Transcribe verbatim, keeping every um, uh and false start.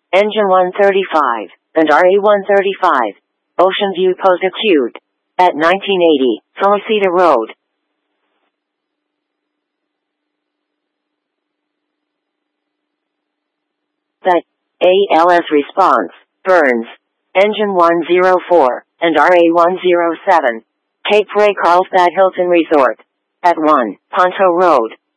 Engine one thirty-five, and R A one thirty-five. Ocean View Post Acute. At nineteen eighty, Felicita Road. The A L S response, Burns. Engine one oh four, and R A one oh seven. Cape Ray Carlsbad Hilton Resort. At one, Ponto Road.